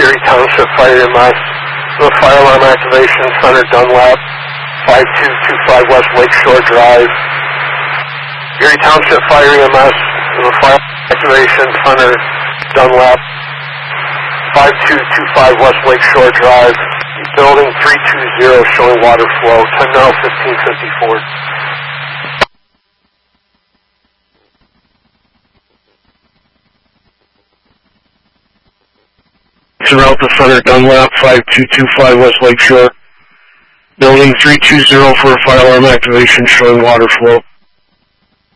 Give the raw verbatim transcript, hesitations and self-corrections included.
Erie Township Fire E M S, the fire alarm activation, Hunter Dunlap, five two two five West Lakeshore Drive. Erie Township Fire E M S, the fire activation, Hunter Dunlap, five two two five West Lakeshore Drive. Building three two zero showing water flow, ten now fifteen fifty-four. Route to Hunter Dunlap, five two two five West Lakeshore. Building three two zero for a fire alarm activation showing water flow.